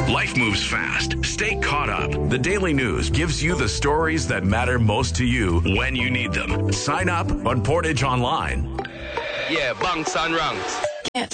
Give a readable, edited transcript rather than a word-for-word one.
Life moves fast. Stay caught up. The Daily News gives you the stories that matter most to you when you need them. Sign up on Portage Online. Yeah, bunks and ranks.